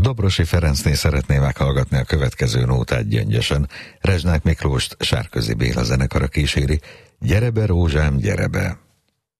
Dobrosi Ferencné szeretné meghallgatni a következő nótát gyöngyösen. Rezsnák Miklóst Sárközi Béla zenekara kíséri. Gyere be, rózsám, gyere be!